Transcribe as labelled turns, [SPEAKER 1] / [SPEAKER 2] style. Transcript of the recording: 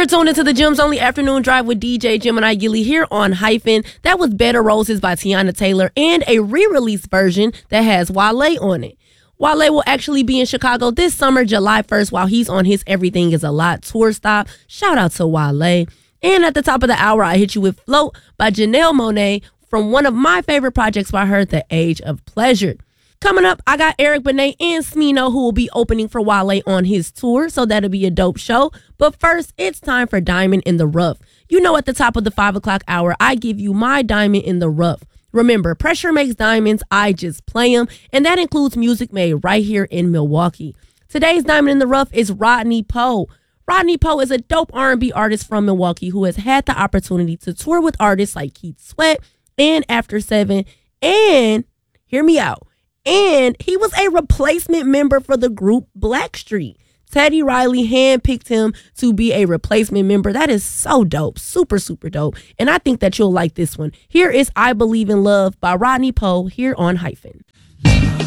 [SPEAKER 1] You're tuned into the Gems Only Afternoon Drive with DJ Gemini Gilly here on Hyphen. That was Bed of Roses by Tiana Taylor and a re-release version that has Wale on it. Wale will actually be in Chicago this summer, July 1st, while he's on his Everything Is a Lot tour stop. Shout out to Wale. And at the top of the hour, I hit you with Float by Janelle Monáe from one of my favorite projects by her, The Age of Pleasure. Coming up, I got Eric Benet and Smino who will be opening for Wale on his tour, so that'll be a dope show. But first, it's time for Diamond in the Rough. You know, at the top of the 5 o'clock hour, I give you my Diamond in the Rough. Remember, pressure makes diamonds, I just play them, and that includes music made right here in Milwaukee. Today's Diamond in the Rough is Rodney Poe. Rodney Poe is a dope R&B artist from Milwaukee who has had the opportunity to tour with artists like Keith Sweat and After 7, and, hear me out, and he was a replacement member for the group Blackstreet. Teddy Riley handpicked him to be a replacement member. That is so dope. Super, super dope. And I think that you'll like this one. Here is I Believe in Love by Rodney Poe here on Hyphen.